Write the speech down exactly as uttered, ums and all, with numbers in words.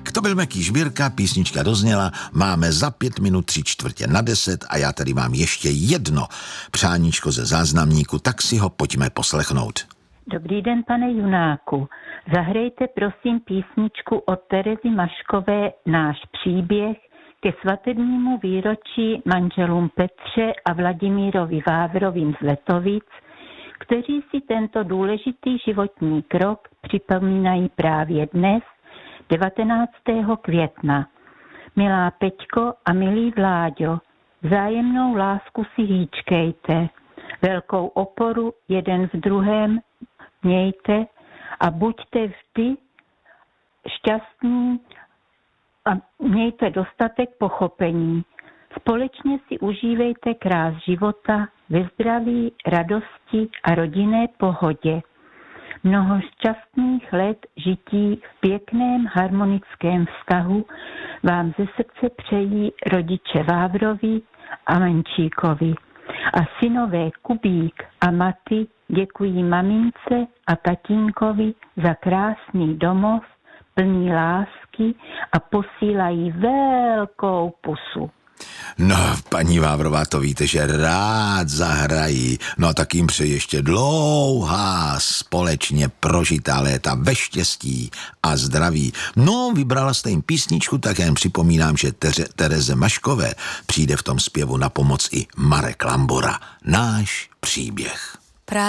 Tak to byl Meký Žbírka, písnička dozněla, máme za pět minut tři čtvrtě na deset a já tady mám ještě jedno přáníčko ze záznamníku, tak si ho pojďme poslechnout. Dobrý den, pane Junáku. Zahrajte prosím písničku od Terezy Maškové Náš příběh ke svatebnímu výročí manželům Petře a Vladimírovi Vávrovým z Letovic, kteří si tento důležitý životní krok připomínají právě dnes, devatenáctého května. Milá Peťko a milý Vláďo, vzájemnou lásku si hýčkejte, velkou oporu jeden v druhém mějte a buďte vždy šťastní a mějte dostatek pochopení. Společně si užívejte krás života ve zdraví, radosti a rodinné pohodě. Mnoho šťastných let žití v pěkném harmonickém vztahu vám ze srdce přejí rodiče Vávrovi a Menčíkovi. A synové Kubík a Maty děkují mamince a tatínkovi za krásný domov, plný lásky a posílají velkou pusu. No, paní Vávrová, to víte, že rád zahrají. No a tak jim přeji ještě dlouhá společně prožitá léta ve štěstí a zdraví. No, vybrala jste jim písničku, tak jen připomínám, že Teře, Tereze Maškové přijde v tom zpěvu na pomoc i Marek Lambora. Náš příběh.